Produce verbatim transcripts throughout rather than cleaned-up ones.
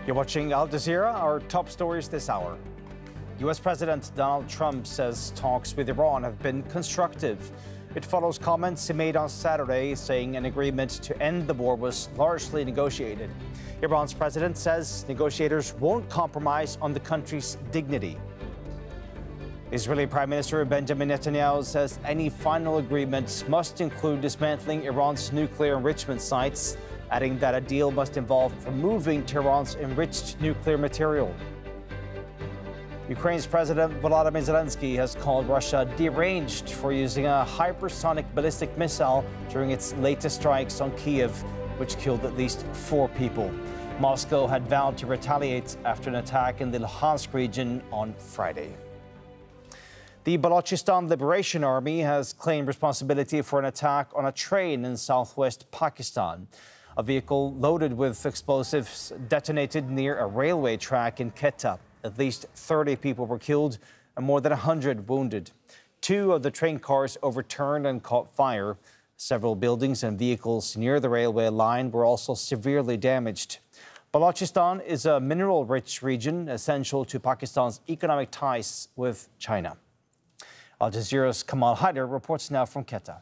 You're watching Al Jazeera, our top stories this hour. U S President Donald Trump says talks with Iran have been constructive. It follows comments he made on Saturday saying an agreement to end the war was largely negotiated. Iran's president says negotiators won't compromise on the country's dignity. Israeli Prime Minister Benjamin Netanyahu says any final agreement must include dismantling Iran's nuclear enrichment sites, adding that a deal must involve removing Tehran's enriched nuclear material. Ukraine's President Volodymyr Zelensky has called Russia deranged for using a hypersonic ballistic missile during its latest strikes on Kyiv, which killed at least four people. Moscow had vowed to retaliate after an attack in the Luhansk region on Friday. The Balochistan Liberation Army has claimed responsibility for an attack on a train in southwest Pakistan. A vehicle loaded with explosives detonated near a railway track in Quetta. At least thirty people were killed and more than one hundred wounded. Two of the train cars overturned and caught fire. Several buildings and vehicles near the railway line were also severely damaged. Balochistan is a mineral-rich region essential to Pakistan's economic ties with China. Al Jazeera's Kamal Haider reports now from Quetta.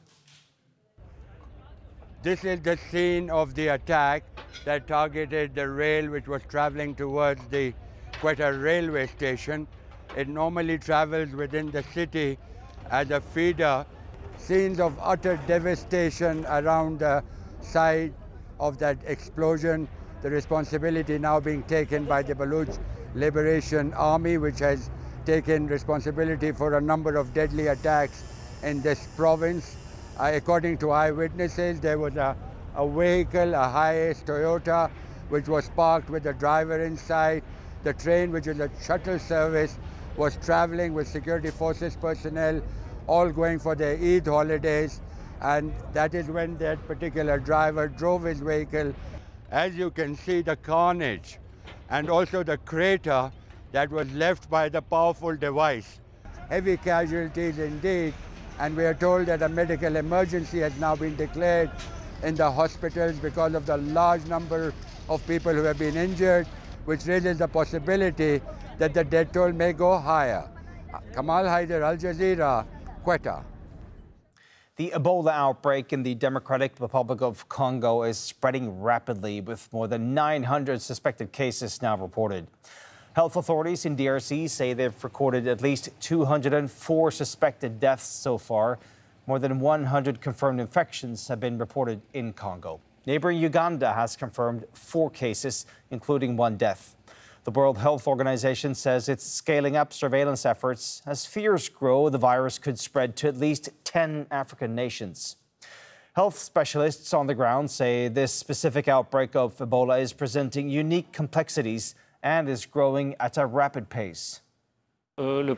This is the scene of the attack that targeted the rail which was traveling towards the Quetta railway station. It normally travels within the city as a feeder. Scenes of utter devastation around the site of that explosion. The responsibility now being taken by the Baloch Liberation Army, which has taken responsibility for a number of deadly attacks in this province. Uh, according to eyewitnesses, there was a, a vehicle, a Hiace Toyota, which was parked with a driver inside. The train, which is a shuttle service, was traveling with security forces personnel, all going for their Eid holidays. And that is when that particular driver drove his vehicle. As you can see, the carnage and also the crater that was left by the powerful device. Heavy casualties indeed. And we are told that a medical emergency has now been declared in the hospitals because of the large number of people who have been injured, which raises the possibility that the death toll may go higher. Kamal Haider, Al Jazeera, Quetta. The Ebola outbreak in the Democratic Republic of Congo is spreading rapidly, with more than nine hundred suspected cases now reported. Health authorities in D R C say they've recorded at least two hundred four suspected deaths so far. More than one hundred confirmed infections have been reported in Congo. Neighboring Uganda has confirmed four cases, including one death. The World Health Organization says it's scaling up surveillance efforts as fears grow the virus could spread to at least ten African nations. Health specialists on the ground say this specific outbreak of Ebola is presenting unique complexities and is growing at a rapid pace. The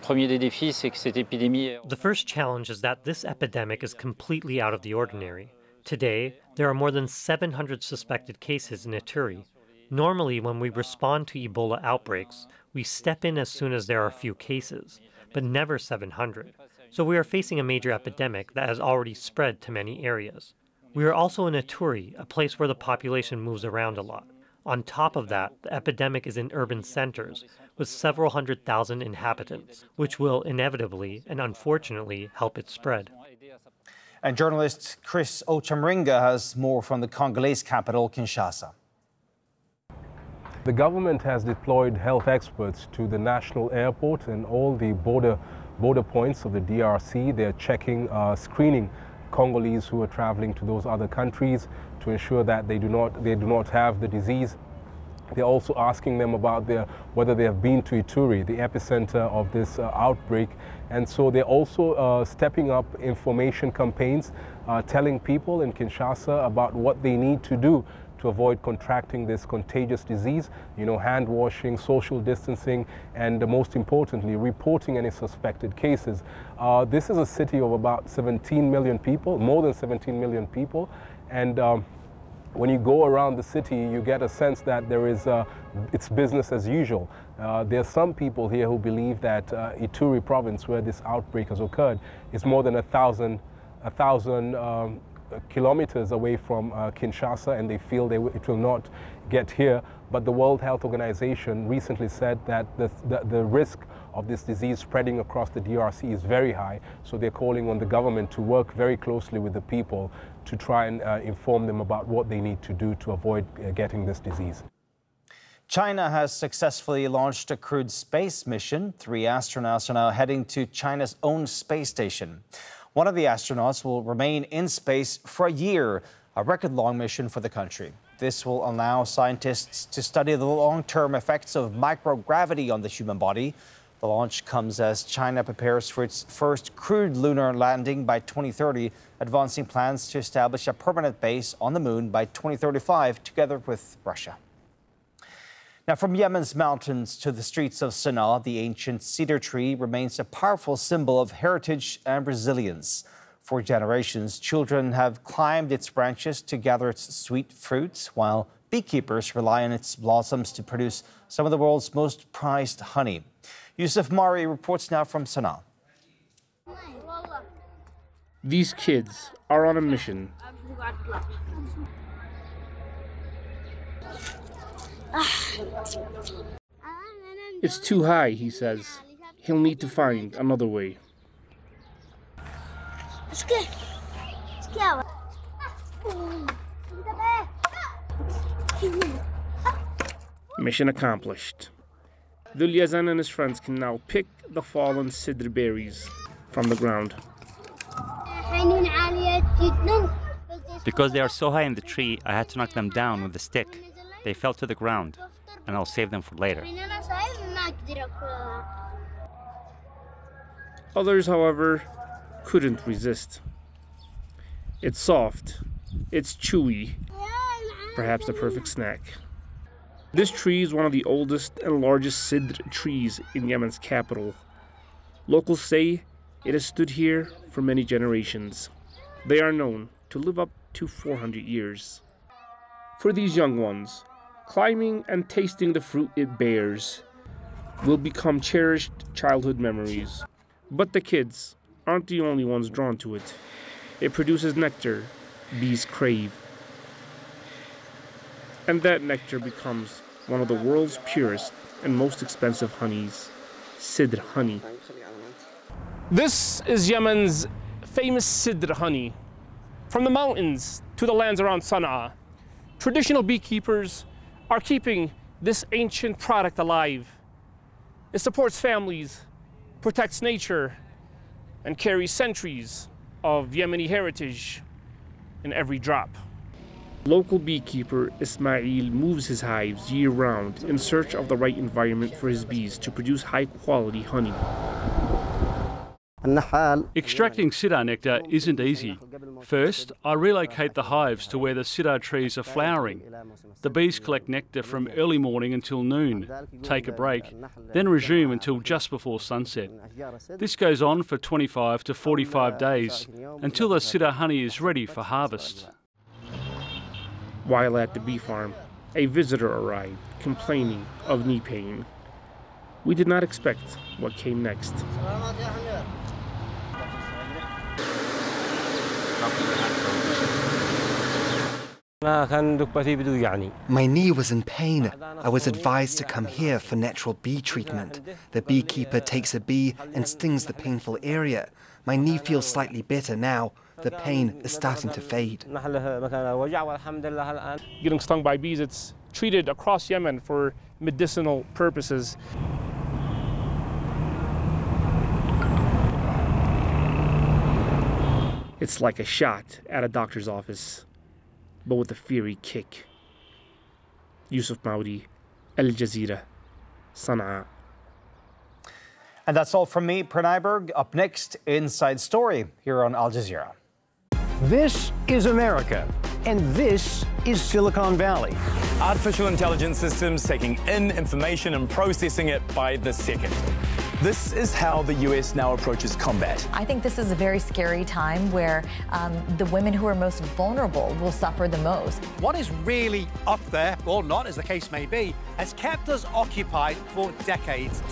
first challenge is that this epidemic is completely out of the ordinary. Today, there are more than seven hundred suspected cases in Ituri. Normally, when we respond to Ebola outbreaks, we step in as soon as there are a few cases, but never seven hundred. So we are facing a major epidemic that has already spread to many areas. We are also in Ituri, a place where the population moves around a lot. On top of that, the epidemic is in urban centers with several hundred thousand inhabitants, which will inevitably and unfortunately help it spread. And journalist Chris Ochamringa has more from the Congolese capital, Kinshasa. The government has deployed health experts to the national airport and all the border, border points of the D R C. They're checking, uh, screening Congolese who are traveling to those other countries to ensure that they do not, they do not have the disease. They're also asking them about their, whether they have been to Ituri, the epicenter of this uh, outbreak. And so they're also uh, stepping up information campaigns, uh, telling people in Kinshasa about what they need to do to avoid contracting this contagious disease, you know, hand washing, social distancing, and uh, most importantly, reporting any suspected cases. Uh, this is a city of about seventeen million people, more than seventeen million people, and um, when you go around the city, you get a sense that there is, uh, it's business as usual. Uh, there are some people here who believe that uh, Ituri province, where this outbreak has occurred, is more than a thousand, a thousand um, kilometers away from uh, Kinshasa, and they feel they it will not get here. But the World Health Organization recently said that the, the, the risk of this disease spreading across the D R C is very high, so they're calling on the government to work very closely with the people to try and uh, inform them about what they need to do to avoid uh, getting this disease. China has successfully launched a crewed space mission. Three astronauts are now heading to China's own space station. One of the astronauts will remain in space for a year, a record-long mission for the country. This will allow scientists to study the long-term effects of microgravity on the human body. The launch comes as China prepares for its first crewed lunar landing by twenty thirty, advancing plans to establish a permanent base on the moon by twenty thirty-five, together with Russia. Now, from Yemen's mountains to the streets of Sana'a, the ancient cedar tree remains a powerful symbol of heritage and resilience. For generations, children have climbed its branches to gather its sweet fruits, while beekeepers rely on its blossoms to produce some of the world's most prized honey. Yusuf Mari reports now from Sana'a. These kids are on a mission. It's too high, he says. He'll need to find another way. Mission accomplished. Dhul Yazan and his friends can now pick the fallen cedar berries from the ground. Because they are so high in the tree, I had to knock them down with a stick. They fell to the ground, and I'll save them for later. Others, however, couldn't resist. It's soft, it's chewy, perhaps the perfect snack. This tree is one of the oldest and largest cedar trees in Yemen's capital. Locals say it has stood here for many generations. They are known to live up to four hundred years. For these young ones, climbing and tasting the fruit it bears will become cherished childhood memories. But the kids aren't the only ones drawn to it. It produces nectar bees crave. And that nectar becomes one of the world's purest and most expensive honeys, cedar honey. This is Yemen's famous cedar honey. From the mountains to the lands around Sana'a, traditional beekeepers are keeping this ancient product alive. It supports families, protects nature, and carries centuries of Yemeni heritage in every drop. Local beekeeper Ismail moves his hives year-round in search of the right environment for his bees to produce high-quality honey. Extracting cedar nectar isn't easy. First, I relocate the hives to where the cedar trees are flowering. The bees collect nectar from early morning until noon, take a break, then resume until just before sunset. This goes on for twenty-five to forty-five days until the cedar honey is ready for harvest. While at the bee farm, a visitor arrived, complaining of knee pain. We did not expect what came next. My knee was in pain. I was advised to come here for natural bee treatment. The beekeeper takes a bee and stings the painful area. My knee feels slightly better now. The pain is starting to fade. Getting stung by bees, it's treated across Yemen for medicinal purposes. It's like a shot at a doctor's office, but with a fiery kick. Yusuf Maudi, Al Jazeera, Sana'a. And that's all from me, Pranay Berg. Up next, Inside Story here on Al Jazeera. This is America, and this is Silicon Valley. Artificial intelligence systems taking in information and processing it by the second. This is how the U S now approaches combat. I think this is a very scary time where um, the women who are most vulnerable will suffer the most. What is really up there, or not, as the case may be, has kept us occupied for decades.